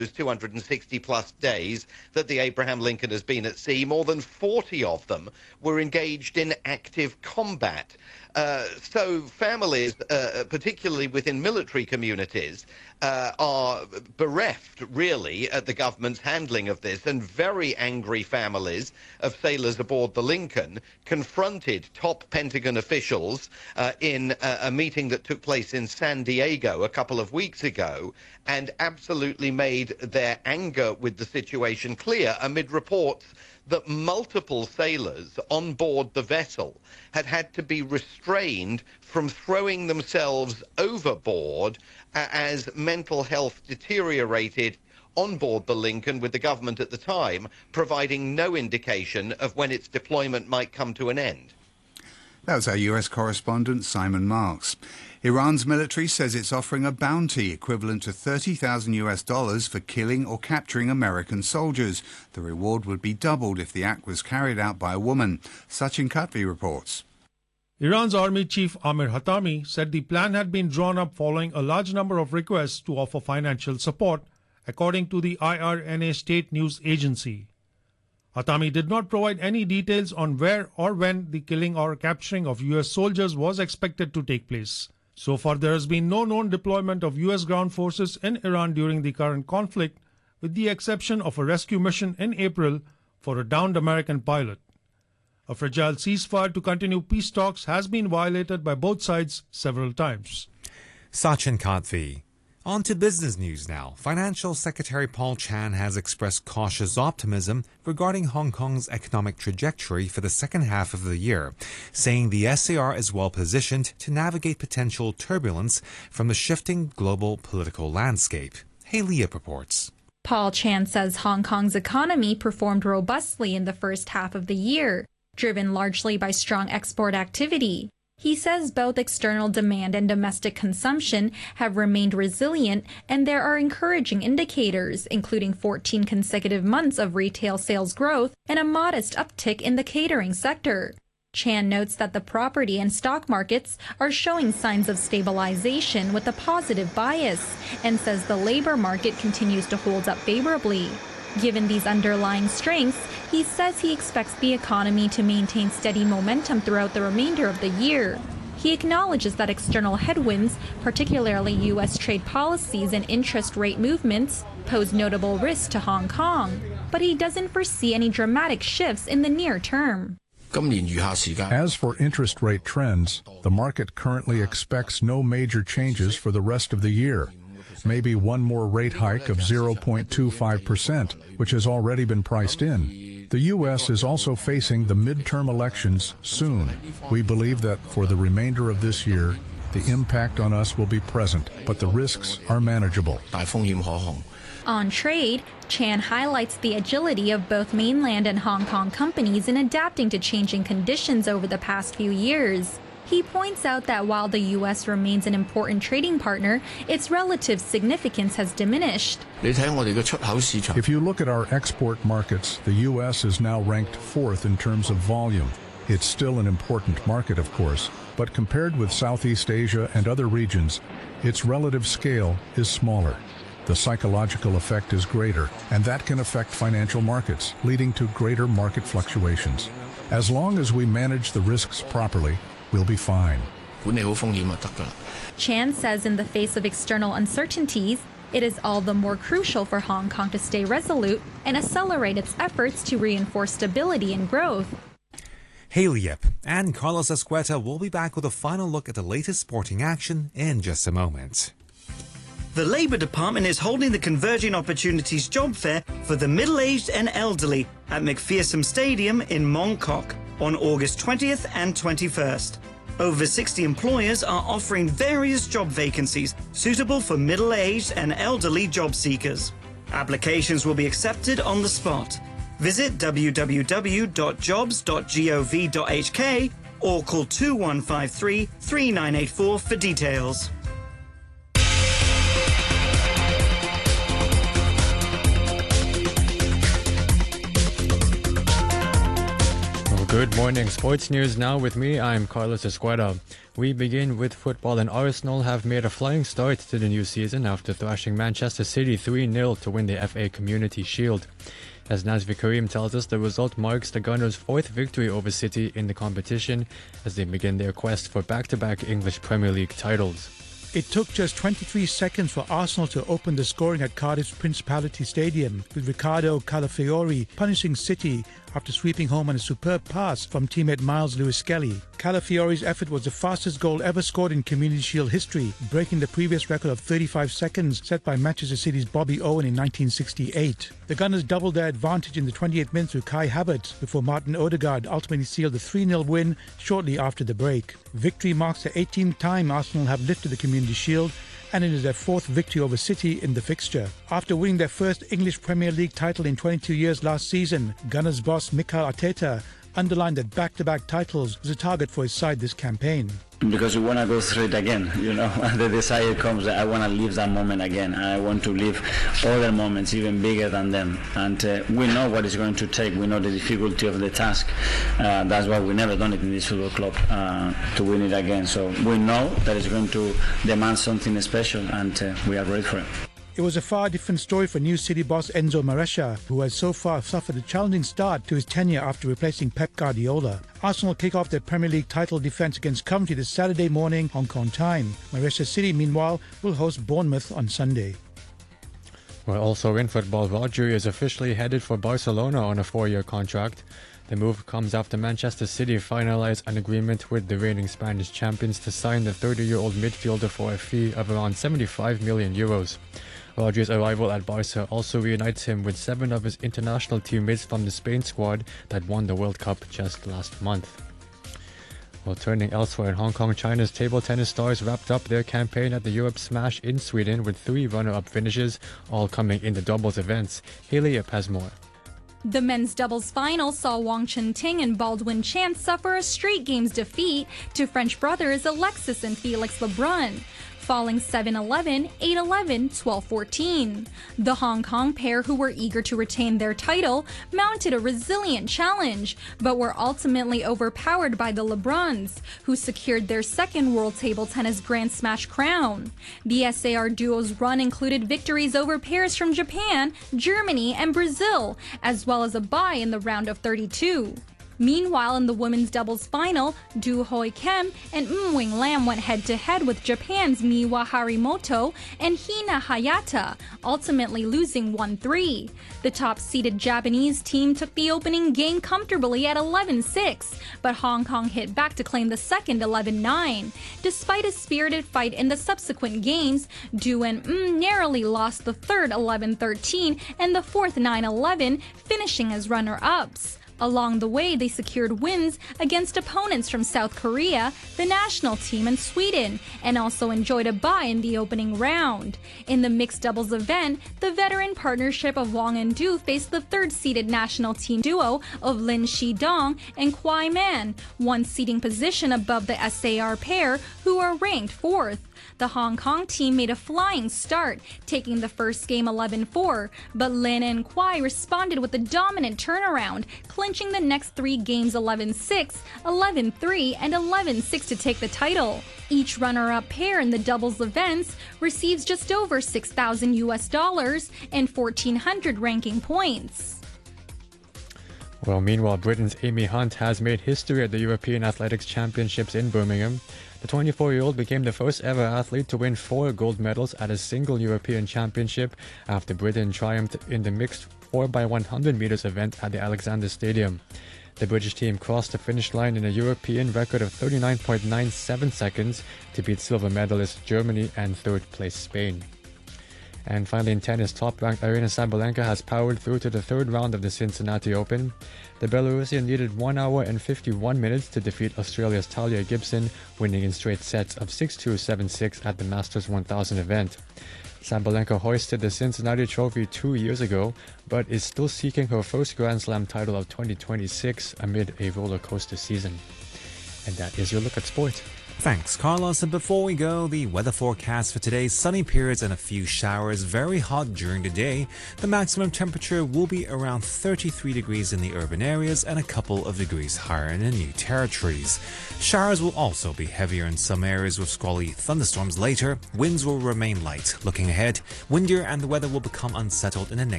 260 plus days that the Abraham Lincoln has been at sea, more than 40 of them were engaged in active combat. So families, particularly within military communities, are bereft, really, at the government's handling of this, and very angry families of sailors aboard the Lincoln confronted top Pentagon officials in a meeting that took place in San Diego a couple of weeks ago, and absolutely made their anger with the situation clear amid reports that multiple sailors on board the vessel had to be restrained from throwing themselves overboard as mental health deteriorated on board the Lincoln, with the government at the time providing no indication of when its deployment might come to an end. That was our US correspondent, Simon Marks. Iran's military says it's offering a bounty equivalent to $30,000 for killing or capturing American soldiers. The reward would be doubled if the act was carried out by a woman. Sachin Khatvi reports. Iran's Army Chief Amir Hatami said the plan had been drawn up following a large number of requests to offer financial support, according to the IRNA state news agency. Hatami did not provide any details on where or when the killing or capturing of U.S. soldiers was expected to take place. So far, there has been no known deployment of U.S. ground forces in Iran during the current conflict, with the exception of a rescue mission in April for a downed American pilot. A fragile ceasefire to continue peace talks has been violated by both sides several times. Sachin Khatvi. On to business news now. Financial Secretary Paul Chan has expressed cautious optimism regarding Hong Kong's economic trajectory for the second half of the year, saying the SAR is well positioned to navigate potential turbulence from the shifting global political landscape. Haley Yip reports. Paul Chan says Hong Kong's economy performed robustly in the first half of the year, driven largely by strong export activity. He says both external demand and domestic consumption have remained resilient, and there are encouraging indicators, including 14 consecutive months of retail sales growth and a modest uptick in the catering sector. Chan notes that the property and stock markets are showing signs of stabilization with a positive bias, and says the labor market continues to hold up favorably. Given these underlying strengths, he says he expects the economy to maintain steady momentum throughout the remainder of the year. He acknowledges that external headwinds, particularly U.S. trade policies and interest rate movements, pose notable risks to Hong Kong, but he doesn't foresee any dramatic shifts in the near term. As for interest rate trends, the market currently expects no major changes for the rest of the year. Maybe one more rate hike of 0.25%, which has already been priced in. The U.S. is also facing the midterm elections soon. We believe that for the remainder of this year, the impact on us will be present, but the risks are manageable. On trade, Chan highlights the agility of both mainland and Hong Kong companies in adapting to changing conditions over the past few years. He points out that while the U.S. remains an important trading partner, its relative significance has diminished. If you look at our export markets, the U.S. is now ranked fourth in terms of volume. It's still an important market, of course, but compared with Southeast Asia and other regions, its relative scale is smaller. The psychological effect is greater, and that can affect financial markets, leading to greater market fluctuations. As long as we manage the risks properly, we'll be fine. Chan says in the face of external uncertainties, it is all the more crucial for Hong Kong to stay resolute and accelerate its efforts to reinforce stability and growth. Haley Yip and Carlos Escueta will be back with a final look at the latest sporting action in just a moment. The Labour Department is holding the Converging Opportunities Job Fair for the middle-aged and elderly at McPherson Stadium in Mongkok on August 20th and 21st. Over 60 employers are offering various job vacancies suitable for middle-aged and elderly job seekers. Applications will be accepted on the spot. Visit www.jobs.gov.hk or call 2153 3984 for details. Good morning. Sports news now with me. I'm Carlos Escuera. We begin with football, and Arsenal have made a flying start to the new season after thrashing Manchester City 3-0 to win the FA Community Shield. As Nazvi Karim tells us, the result marks the Gunners' fourth victory over City in the competition as they begin their quest for back-to-back English Premier League titles. It took just 23 seconds for Arsenal to open the scoring at Cardiff's Principality Stadium, with Riccardo Calafiori punishing City after sweeping home on a superb pass from teammate Miles Lewis-Skelly. Calafiori's effort was the fastest goal ever scored in Community Shield history, breaking the previous record of 35 seconds set by Manchester City's Bobby Owen in 1968. The Gunners doubled their advantage in the 28th minute through Kai Havertz before Martin Odegaard ultimately sealed the 3-0 win shortly after the break. Victory marks the 18th time Arsenal have lifted the Community Shield, and it is their fourth victory over City in the fixture. After winning their first English Premier League title in 22 years last season, Gunners boss Mikel Arteta underlined that back-to-back titles was a target for his side this campaign. Because we want to go through it again, and the desire comes that I want to live that moment again, and I want to live other moments even bigger than them. And we know what it's going to take. We know the difficulty of the task. That's why we've never done it in this football club, to win it again. So we know that it's going to demand something special, and we are ready for it. It was a far different story for new City boss Enzo Maresca, who has so far suffered a challenging start to his tenure after replacing Pep Guardiola. Arsenal kick off their Premier League title defence against Coventry this Saturday morning, Hong Kong time. Maresca City, meanwhile, will host Bournemouth on Sunday. Well, also in football, Rodri is officially headed for Barcelona on a 4-year contract. The move comes after Manchester City finalised an agreement with the reigning Spanish champions to sign the 30-year-old midfielder for a fee of around €75 million. Rodri's arrival at Barca also reunites him with 7 of his international teammates from the Spain squad that won the World Cup just last month. Well, turning elsewhere in Hong Kong, China's table tennis stars wrapped up their campaign at the Europe Smash in Sweden with 3 runner-up finishes, all coming in the doubles events. Haley has more. The men's doubles final saw Wang Chunting and Baldwin Chan suffer a straight games defeat to French brothers Alexis and Felix Lebrun, falling 7-11, 8-11, 12-14. The Hong Kong pair, who were eager to retain their title, mounted a resilient challenge, but were ultimately overpowered by the Lebruns, who secured their second World Table Tennis Grand Smash crown. The SAR duo's run included victories over pairs from Japan, Germany, and Brazil, as well as a bye in the round of 32. Meanwhile, in the women's doubles final, Du Hoi Kem and Wing Lam went head-to-head with Japan's Miwa Harimoto and Hina Hayata, ultimately losing 1-3. The top-seeded Japanese team took the opening game comfortably at 11-6, but Hong Kong hit back to claim the second 11-9. Despite a spirited fight in the subsequent games, Du and narrowly lost the third 11-13 and the fourth 9-11, finishing as runner-ups. Along the way, they secured wins against opponents from South Korea, the national team, and Sweden, and also enjoyed a bye in the opening round. In the mixed doubles event, the veteran partnership of Wang and Du faced the third-seeded national team duo of Lin Shidong and Kwai Man, one seeding position above the SAR pair, who are ranked 4th. The Hong Kong team made a flying start, taking the first game 11-4, but Lin and Kwai responded with a dominant turnaround, clinching the next 3 games 11-6, 11-3, and 11-6 to take the title. Each runner-up pair in the doubles events receives just over $6,000 and 1,400 ranking points. Well, meanwhile, Britain's Amy Hunt has made history at the European Athletics Championships in Birmingham. The 24-year-old became the first ever athlete to win 4 gold medals at a single European Championship after Britain triumphed in the mixed 4x100 meters event at the Alexander Stadium. The British team crossed the finish line in a European record of 39.97 seconds to beat silver medalist Germany and third-place Spain. And finally, in tennis, top-ranked Aryna Sabalenka has powered through to the third round of the Cincinnati Open. The Belarusian needed 1 hour and 51 minutes to defeat Australia's Talia Gibson, winning in straight sets of 6-2, 7-6 at the Masters 1000 event. Sabalenka hoisted the Cincinnati Trophy 2 years ago, but is still seeking her first Grand Slam title of 2026 amid a roller coaster season. And that is your look at sport. Thanks, Carlos. And before we go, the weather forecast for today: sunny periods and a few showers, very hot during the day. The maximum temperature will be around 33 degrees in the urban areas and a couple of degrees higher in the New Territories. Showers will also be heavier in some areas with squally thunderstorms later. Winds will remain light. Looking ahead, windier and the weather will become unsettled in the next